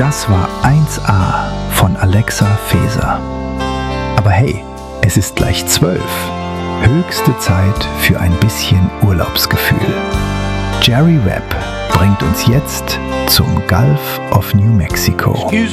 Das war 1A von Alexa Faeser. Aber hey, es ist gleich 12. Höchste Zeit für ein bisschen Urlaubsgefühl. Jerry Webb bringt uns jetzt zum Gulf of New Mexico.